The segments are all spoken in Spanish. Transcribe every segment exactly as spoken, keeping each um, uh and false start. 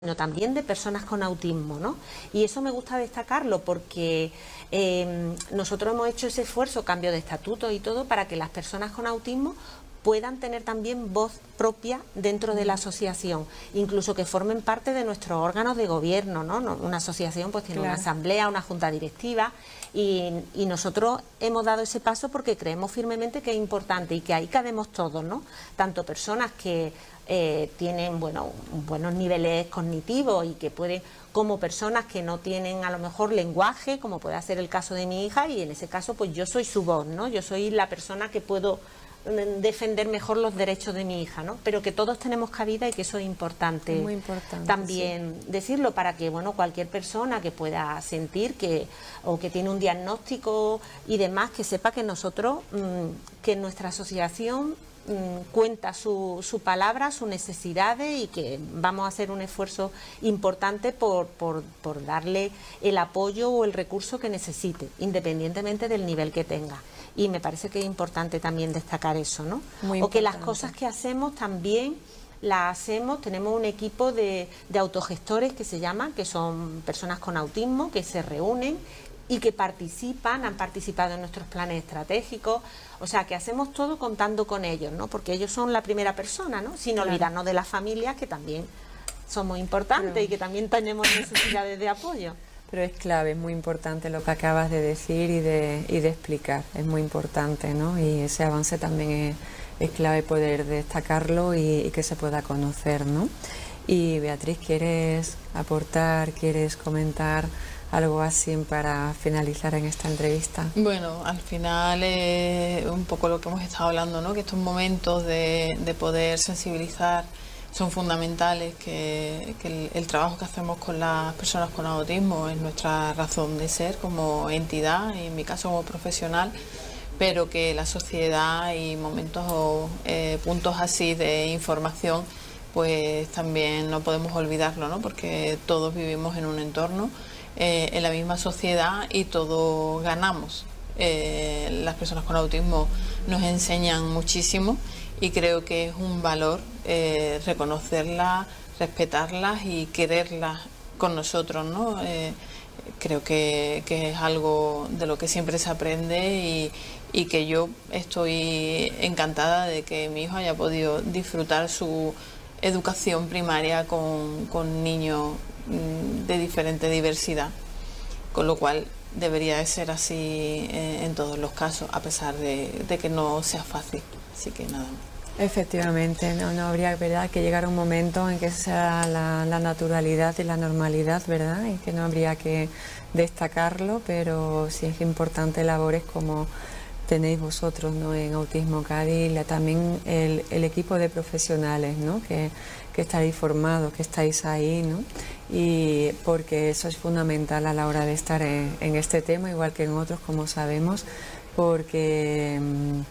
sino también de personas con autismo, ¿no? Y eso me gusta destacarlo porque eh, nosotros hemos hecho ese esfuerzo, cambio de estatuto y todo, para que las personas con autismo puedan tener también voz propia dentro de la asociación, incluso que formen parte de nuestros órganos de gobierno, ¿no? Una asociación pues tiene claro. una asamblea, una junta directiva y, y nosotros hemos dado ese paso porque creemos firmemente que es importante y que ahí cabemos todos, ¿no? Tanto personas que eh, tienen bueno, buenos niveles cognitivos y que pueden, como personas que no tienen a lo mejor lenguaje, como puede ser el caso de mi hija, y en ese caso pues yo soy su voz, ¿no? Yo soy la persona que puedo defender mejor los derechos de mi hija, ¿no? Pero que todos tenemos cabida y que eso es importante, es muy importante también sí. decirlo, para que bueno cualquier persona que pueda sentir que o que tiene un diagnóstico y demás, que sepa que nosotros, mmm, que nuestra asociación mmm, cuenta su, su palabra, sus necesidades y que vamos a hacer un esfuerzo importante por, por, por darle el apoyo o el recurso que necesite, independientemente del nivel que tenga. Y me parece que es importante también destacar eso, ¿no? Muy o que las importante. cosas que hacemos también las hacemos, tenemos un equipo de, de autogestores que se llaman, que son personas con autismo, que se reúnen y que participan, han participado en nuestros planes estratégicos, o sea, que hacemos todo contando con ellos, ¿no? Porque ellos son la primera persona, ¿no? Sin claro. olvidarnos de las familias, que también somos importantes Pero... y que también tenemos necesidades de apoyo. Pero es clave, es muy importante lo que acabas de decir y de, y de explicar, es muy importante, ¿no? Y ese avance también es, es clave poder destacarlo y, y que se pueda conocer, ¿no? Y Beatriz, ¿quieres aportar, quieres comentar algo así para finalizar en esta entrevista? Bueno, al final es un poco lo que hemos estado hablando, ¿no? Que estos momentos de, de poder sensibilizar son fundamentales, que, que el, el trabajo que hacemos con las personas con autismo es nuestra razón de ser como entidad, y en mi caso como profesional, pero que la sociedad y momentos o eh, puntos así de información pues también no podemos olvidarlo, ¿no? Porque todos vivimos en un entorno, eh, en la misma sociedad, y todos ganamos. Eh, las personas con autismo nos enseñan muchísimo y creo que es un valor eh, reconocerlas, respetarlas y quererlas con nosotros, ¿no? Eh, creo que, que es algo de lo que siempre se aprende y, y que yo estoy encantada de que mi hijo haya podido disfrutar su educación primaria con, con niños de diferente diversidad, con lo cual debería de ser así en, en todos los casos, a pesar de, de que no sea fácil. Así que nada más. Efectivamente, no, no habría ¿verdad? que llegar a un momento en que sea la, la naturalidad y la normalidad, ¿verdad? Y que no habría que destacarlo, pero sí es importante labores como tenéis vosotros, ¿no? En Autismo Cádiz, también el, el equipo de profesionales, ¿no? Que, que estáis formados, que estáis ahí, ¿no? Y porque eso es fundamental a la hora de estar en, en este tema, igual que en otros, como sabemos, porque mmm,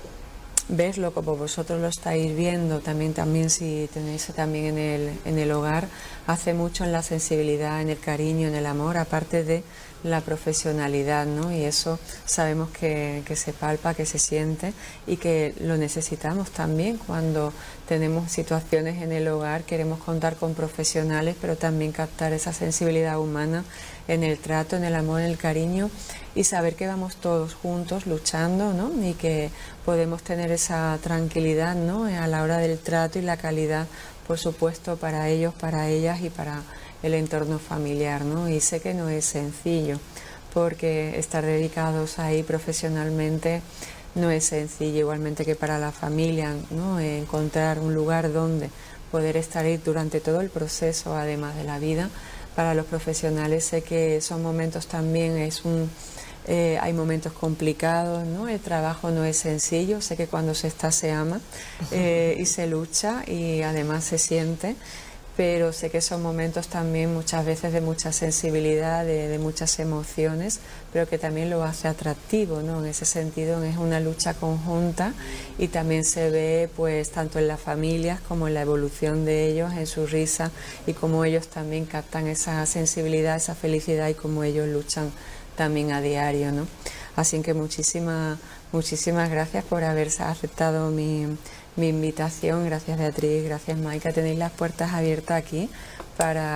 verlo como vosotros lo estáis viendo, también, también si tenéis también en el, en el hogar, hace mucho en la sensibilidad, en el cariño, en el amor, aparte de la profesionalidad, ¿no? Y eso sabemos que, que se palpa, que se siente y que lo necesitamos también cuando tenemos situaciones en el hogar, queremos contar con profesionales, pero también captar esa sensibilidad humana en el trato, en el amor, en el cariño, y saber que vamos todos juntos luchando, ¿no? Y que podemos tener esa tranquilidad, ¿no? A la hora del trato y la calidad, por supuesto, para ellos, para ellas y para el entorno familiar, ¿no? Y sé que no es sencillo, porque estar dedicados ahí profesionalmente no es sencillo, igualmente que para la familia, ¿no? Encontrar un lugar donde poder estar ahí durante todo el proceso, además de la vida. Para los profesionales sé que son momentos también, es un, eh, hay momentos complicados, ¿no? El trabajo no es sencillo, sé que cuando se está se ama eh, y se lucha y además se siente, pero sé que son momentos también muchas veces de mucha sensibilidad, de, de muchas emociones, pero que también lo hace atractivo, ¿no? En ese sentido es una lucha conjunta y también se ve pues tanto en las familias como en la evolución de ellos, en su risa y cómo ellos también captan esa sensibilidad, esa felicidad y cómo ellos luchan también a diario, ¿no? Así que muchísimas, muchísimas gracias por haber aceptado mi, mi invitación. Gracias Beatriz, gracias Maika, tenéis las puertas abiertas aquí para